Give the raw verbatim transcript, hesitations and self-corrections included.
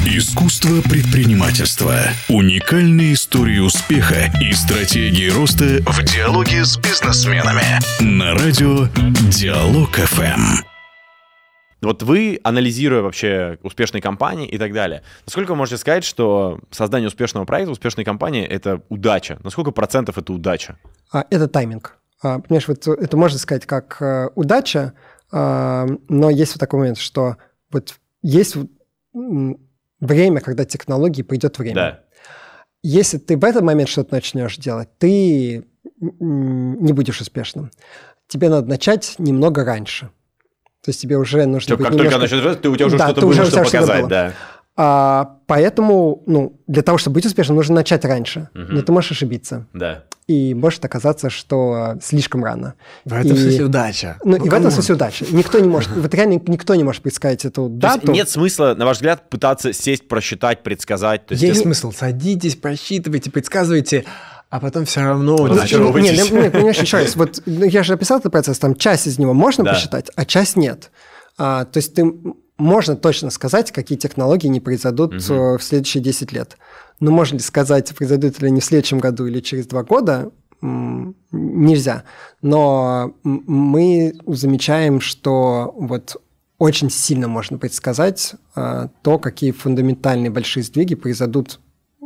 Искусство предпринимательства. Уникальные истории успеха и стратегии роста в диалоге с бизнесменами. На радио Диалог эф эм. Вот вы, анализируя вообще успешные компании и так далее, насколько вы можете сказать, что создание успешного проекта, успешной компании – это удача? На сколько процентов это удача? Это тайминг. Понимаешь, вот это можно сказать как удача, но есть вот такой момент, что вот есть время, когда технологии придет время. Да. Если ты в этот момент что-то начнешь делать, ты не будешь успешным. Тебе надо начать немного раньше. То есть тебе уже нужно Что, быть как немножко... только начнешь, ты, у тебя уже да, что-то ты было, уже что что-то показать. было. Да. А, поэтому ну, для того, чтобы быть успешным, нужно начать раньше. Угу. Но ты можешь ошибиться. Да. И может оказаться, что слишком рано. В этом и... смысле удача. Ну, ну и в этом смысле удача. Никто не может, вот реально никто не может предсказать эту дату. То есть нет смысла, на ваш взгляд, пытаться сесть, просчитать, предсказать? То есть есть если... смысл. Садитесь, просчитывайте, предсказывайте, а потом все равно... Вот да, зачем вы Нет, нет, нет, понимаешь, еще раз. Вот ну, я же описал этот процесс, там часть из него можно да. посчитать, а часть нет. А, то есть ты... Можно точно сказать, какие технологии не произойдут угу. в следующие десять лет. Но можно ли сказать, произойдут ли они в следующем году или через два года, нельзя. Но мы замечаем, что вот очень сильно можно предсказать то, какие фундаментальные большие сдвиги произойдут